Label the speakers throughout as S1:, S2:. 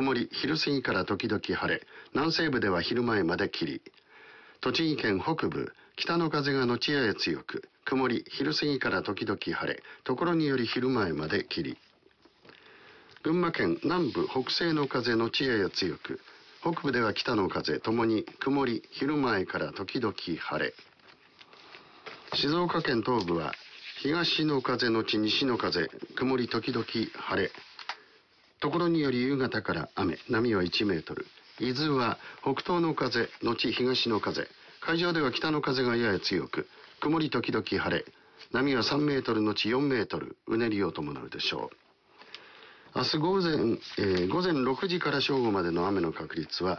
S1: 曇り、昼過ぎから時々晴れ、南西部では昼前まで霧。栃木県北部、北の風が後やや強く、曇り、昼過ぎから時々晴れ、ところにより昼前まで霧。群馬県南部、北西の風後やや強く、北部では北の風ともに曇り、昼前から時々晴れ。静岡県東部は東の風後西の風、曇り時々晴れ。ところにより夕方から雨、波は1メートル。伊豆は北東の風後東の風、海上では北の風がやや強く、曇り時々晴れ。波は3メートル後4メートル、うねりを伴うでしょう。明日午前6時から正午までの雨の確率は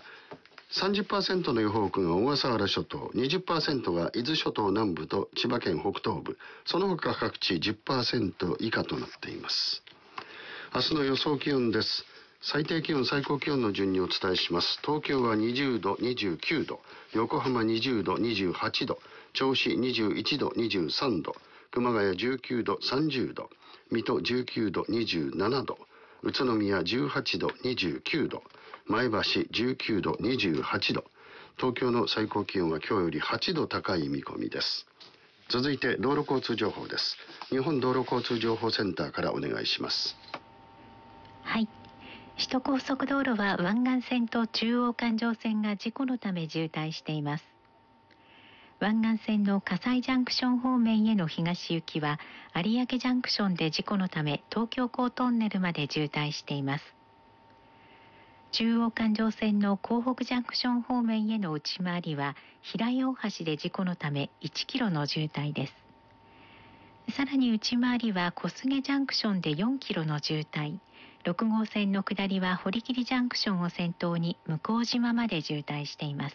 S1: 30% の予報区が小笠原諸島、20% が伊豆諸島南部と千葉県北東部、その他各地 10% 以下となっています。明日の予想気温です。最低気温、最高気温の順にお伝えします。東京は20度、29度、横浜20度、28度、銚子21度、23度、熊谷19度、30度、水戸19度、27度、宇都宮18度、29度、前橋19度、28度、東京の最高気温は今日より8度高い見込みです。続いて道路交通情報です。日本道路交通情報センターからお願いします。
S2: はい。首都高速道路は湾岸線と中央環状線が事故のため渋滞しています。湾岸線の葛西ジャンクション方面への東行きは有明ジャンクションで事故のため東京港トンネルまで渋滞しています。中央環状線の港北ジャンクション方面への内回りは平井大橋で事故のため1キロの渋滞です。さらに内回りは小菅ジャンクションで4キロの渋滞、6号線の下りは堀切ジャンクションを先頭に向島まで渋滞しています。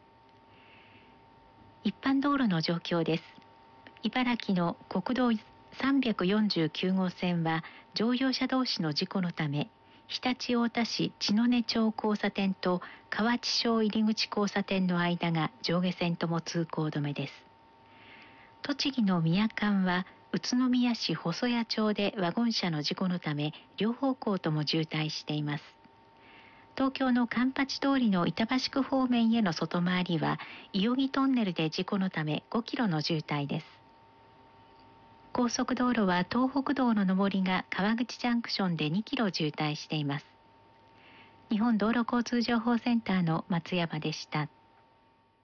S2: 一般道路の状況です。茨城の国道349号線は乗用車同士の事故のため常陸太田市千野根町交差点と河内町入口交差点の間が上下線とも通行止めです。栃木の宮間は宇都宮市細谷町でワゴン車の事故のため両方向とも渋滞しています。東京の環八通りの板橋区方面への外回りは伊予木トンネルで事故のため5キロの渋滞です。高速道路は東北道の上りが川口ジャンクションで2キロ渋滞しています。日本道路交通情報センターの松山でした。